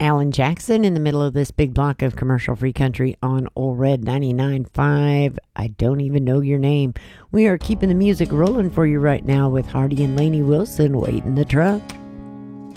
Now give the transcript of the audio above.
Alan Jackson in the middle of this big block of commercial-free country on Old Red 99.5. I don't even know your name. We are keeping the music rolling for you right now with Hardy and Lainey Wilson, Wait in the Truck.